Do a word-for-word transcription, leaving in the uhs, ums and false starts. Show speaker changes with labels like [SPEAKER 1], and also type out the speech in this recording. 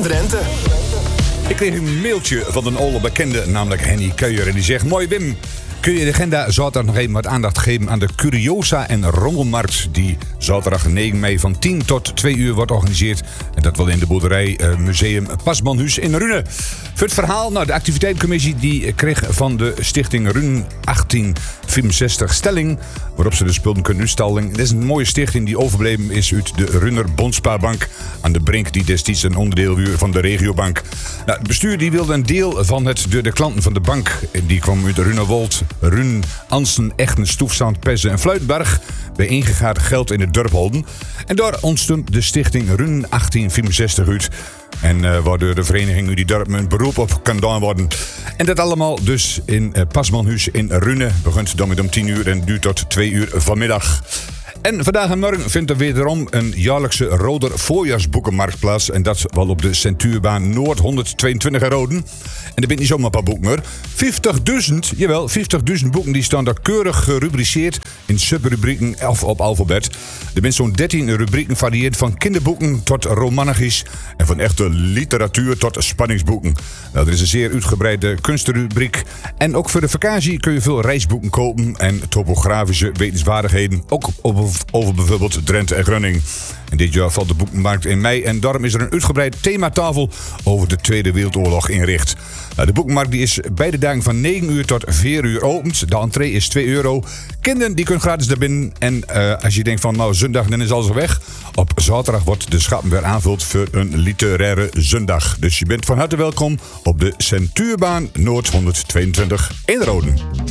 [SPEAKER 1] Drenthe.
[SPEAKER 2] Ik kreeg een mailtje van een oude bekende, namelijk Henny Kuijer. En die zegt: mooi Wim, kun je de agenda zaterdag nog even wat aandacht geven aan de Curiosa en Rommelmarkt, die zaterdag negen mei van tien tot twee uur wordt georganiseerd. En dat wel in de boerderij uh, Museum Pasmanhuis in Rune. Voor het verhaal, nou, de activiteitencommissie die kreeg van de stichting Run achttien vierenzestig stelling, waarop ze de spullen kunnen uitstallen. Het is een mooie stichting die overbleven is uit de Runner Bondspaarbank aan de Brink, die destijds een onderdeel was van de regiobank. Nou, het bestuur die wilde een deel van het door de klanten van de bank, die kwam uit Runewold, Run, Ansen, Echten, Stoefzand, Pessen en Fluitberg, bij ingegaard geld in het dorp houden. En daar ontstond de stichting Run achttien vierenzestig uit. En uh, waardoor de vereniging nu die dorp een beroep op kan doen worden. En dat allemaal dus in uh, Pasmanhuis in Rune. Begint dan met om tien uur en duurt tot twee uur vanmiddag. En vandaag en morgen vindt er wederom een jaarlijkse Roder voorjaarsboekenmarkt plaats. En dat wel op de Centuurbaan Noord honderdtweeëntwintig in Roden. En er bent niet zomaar een paar boeken meer. vijftigduizend, jawel, vijftigduizend boeken die staan daar keurig gerubriceerd in subrubrieken of op alfabet. Er zijn zo'n dertien rubrieken varieerd van kinderboeken tot romanigisch. En van echte literatuur tot spanningsboeken. Nou, er is een zeer uitgebreide kunstrubriek. En ook voor de vakantie kun je veel reisboeken kopen en topografische wetenswaardigheden. Ook over, over bijvoorbeeld Drenthe en Groningen. En dit jaar valt de boekenmarkt in mei en daarom is er een uitgebreid thematafel over de Tweede Wereldoorlog inricht. Nou, de boekenmarkt die is beide dagen van negen uur tot vier uur opend. De entree is twee euro. Kinderen die kunnen gratis naar binnen. En uh, als je denkt van nou zondag dan is alles weg. Op zaterdag wordt de schappen weer aanvuld voor een literaire zondag. Dus je bent van harte welkom op de Centuurbaan Noord honderdtweeëntwintig in Roden.